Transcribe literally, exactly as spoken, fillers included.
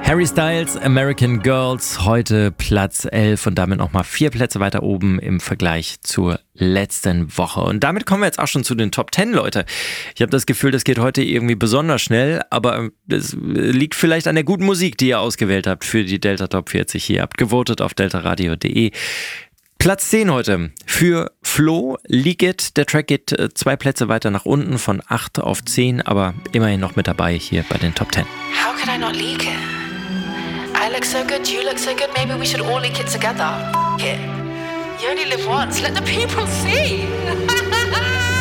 Harry Styles, American Girls, heute Platz elf und damit nochmal vier Plätze weiter oben im Vergleich zur letzten Woche. Und damit kommen wir jetzt auch schon zu den Top zehn, Leute. Ich habe das Gefühl, das geht heute irgendwie besonders schnell, aber es liegt vielleicht an der guten Musik, die ihr ausgewählt habt für die Delta Top vierzig. Ihr habt gewotet auf delta radio punkt de. Platz zehn heute für Flo, Leak It. Der Track geht zwei Plätze weiter nach unten von acht auf zehn, aber immerhin noch mit dabei hier bei den Top zehn. How could I not leak it? I look so good, you look so good, maybe we should all leak it together. F- it. You only live once, let the people see.